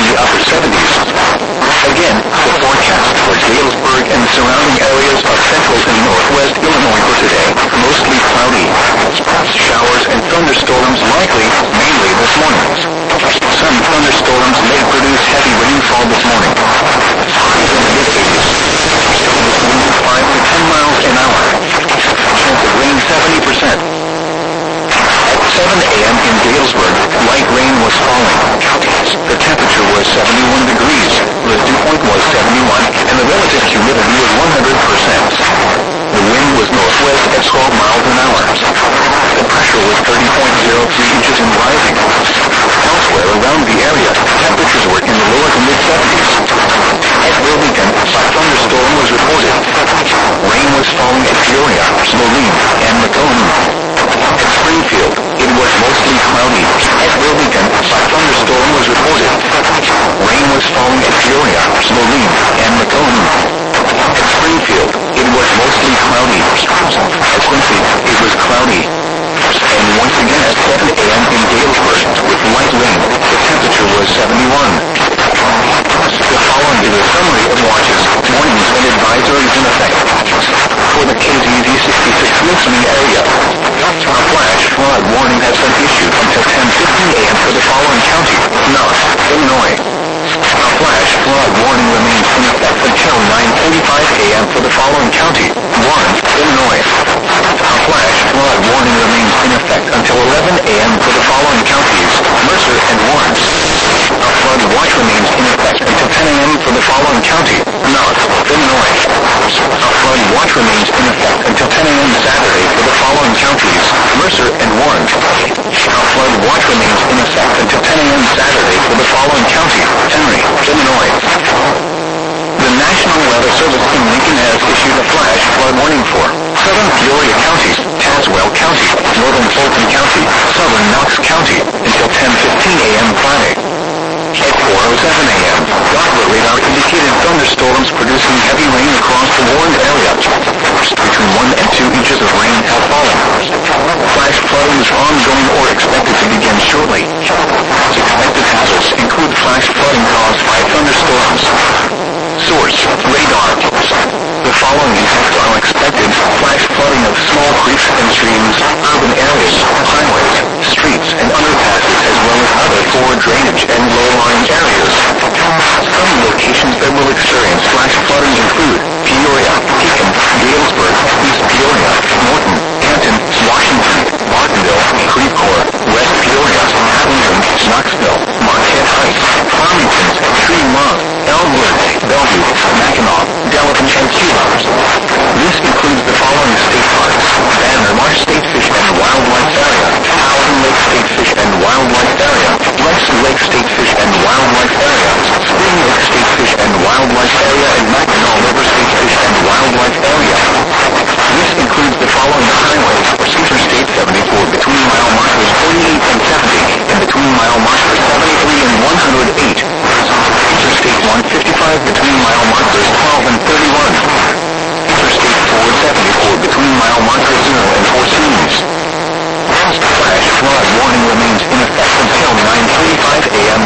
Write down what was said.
the upper 70s. Again, the forecast for Galesburg and the surrounding areas of central and northwest Illinois for today, mostly cloudy. Showers and thunderstorms likely, mainly this morning. Some thunderstorms may produce heavy rainfall this morning. Highs in the mid-80s. Winds 5 to 10 miles an hour. Chance of rain 70%. At 7 a.m. in Galesburg, light rain was falling. The temperature was 71 degrees, the dew point was 71, and the relative humidity was 100%. The wind was northwest at 12 miles an hour. The pressure was 30.03 inches and rising. Elsewhere around the area, temperatures were in the lower to mid-70s. At Wilmington, a thunderstorm was reported. Rain was falling at Peoria, Moline, and Macomb. At Springfield, it was mostly cloudy. At Wilmington, a thunderstorm was reported. Rain was falling at Peoria, Moline, and Macomb. At Springfield, it was mostly cloudy. At Quincy, it was cloudy. And once again at 7 a.m. in Galesburg, with light rain, the temperature was 71. The following is a summary of watches, warnings, and advisories in effect. For the KZZ 66 listening area, a flash flood warning has been issued until 10:15 a.m. for the following county: Knox, Illinois. A flash flood warning remains in effect until 9:45 a.m. for the following county: Warren, Illinois. A flash flood warning remains in effect until 11 a.m. for the following counties: Mercer and Warren. A flood watch remains in effect until 10 a.m. for the following county: Knox, Illinois. A flood watch remains in effect until 10 a.m. Saturday for the following counties: Mercer and Warren. A flood watch remains in effect until 10 a.m. Saturday for the following county: Henry, Illinois. The National Weather Service in Lincoln has issued a flash flood warning for southern Peoria County, Tazewell County, northern Fulton County, southern Knox County, until 10:15 a.m. Friday. At 4:07 a.m., Doppler radar indicated thunderstorms producing heavy rain across the warned area. Between 1 and 2 inches of rain have fallen. Flash flooding is ongoing or expected to begin shortly. Expected hazards include flash flooding caused by thunderstorms. Source: radar. The following effects are expected: flash flooding of small creeks and streams, urban areas, highways, streets, and underpasses, as well as other poor drainage and low-lying areas. Some locations that will experience flash flooding include Peoria, Pekin, Galesburg, East Peoria, Norton, Canton, Washington, Martinville, Creve Coeur, West Peoria, Abingdon, Knoxville, Marquette Heights, Farmington, Tremont, Elmwood, Bellevue, Mackinac, Delavan, and Cuba. This includes the following state parks: Banner Marsh State Fish and Wildlife Area, Howland Lake State Fish and Wildlife Area, Lexi Lake State Fish and Wildlife Area, Spring Lake State Fish and Wildlife Area, and Mackinac River State Fish and Wildlife Area. This includes the following highways: Interstate 74 between mile markers 48 and 70, and between mile markers 73 and 108. Interstate 155 between mile markers 12 and 31. Interstate 474 between mile markers 0 and 14. Flash flood warning remains in effect until 9:35 a.m.